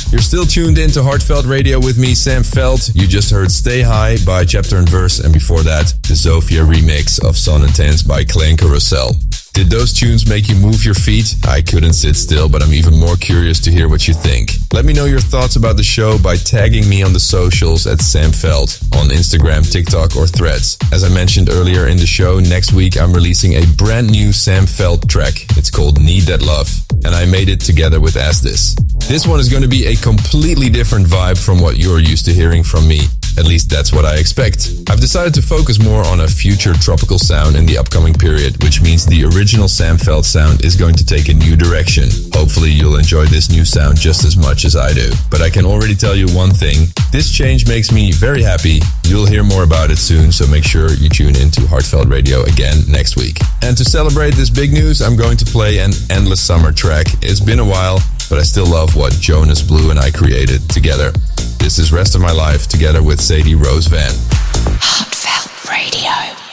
You're still tuned in to Heartfelt Radio with me, Sam Veld. You just heard Stay High by Chapter and Verse, and before that, the Zofia remix of Sun Intense by Clay and Carousel. Did those tunes make you move your feet? I couldn't sit still, but I'm even more curious to hear what you think. Let me know your thoughts about the show by tagging me on the socials at Sam Veld on Instagram, TikTok, or Threads. As I mentioned earlier in the show, next week I'm releasing a brand new Sam Veld track. It's called Need That Love, and I made it together with As This. This one is going to be a completely different vibe from what you're used to hearing from me. At least that's what I expect. I've decided to focus more on a future tropical sound in the upcoming period, which means the original Sam Veld sound is going to take a new direction. Hopefully you'll enjoy this new sound just as much as I do. But I can already tell you one thing, this change makes me very happy. You'll hear more about it soon, so make sure you tune in to Heartfelt Radio again next week. And to celebrate this big news, I'm going to play an Endless Summer track. It's been a while, but I still love what Jonas Blue and I created together. This is Rest of My Life together with Sadie Rose Van. Heartfelt Radio.